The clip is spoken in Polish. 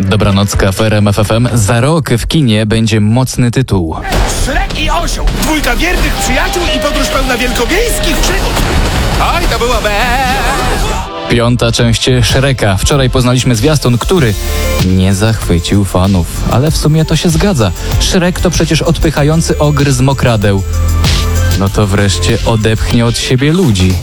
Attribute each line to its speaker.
Speaker 1: Dobranocka w RMF FM. Za rok w kinie będzie mocny tytuł.
Speaker 2: Szrek i Osioł. Dwójka wiernych przyjaciół i podróż pełna wielkomiejskich przygód. Oj, to było
Speaker 1: Piąta część Shreka. Wczoraj poznaliśmy zwiastun, który nie zachwycił fanów. Ale w sumie to się zgadza. Shrek to przecież odpychający ogr z mokradeł. No to wreszcie odepchnie od siebie ludzi.